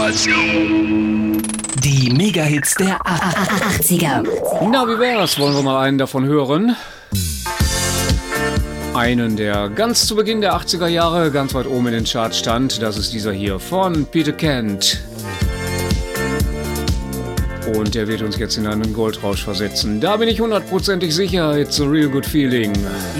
Die Mega-Hits der 80er. Na, wie wär's? Wollen wir mal einen davon hören? Einen, der ganz zu Beginn der 80er Jahre ganz weit oben in den Charts stand. Das ist dieser hier von Peter Kent. Und der wird uns jetzt in einen Goldrausch versetzen. Da bin ich hundertprozentig sicher. It's a real good feeling.